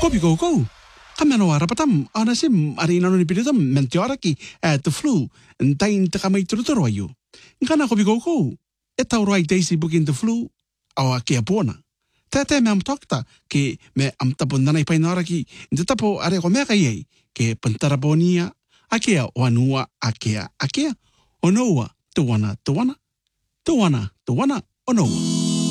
Kopi kou. Kameno arapatam anasim ari nanu ni pilitam mentioraki at the flu and tain takamay turuturo ayu. Ngana kopi kou. Eta urai daisy booking the flu awa kia pona. Tete me am tokta ke me am tapon nanay painaraki into tapo are ko meka ye ke pentarabonia akea wanua akea onoa tuwana onoa.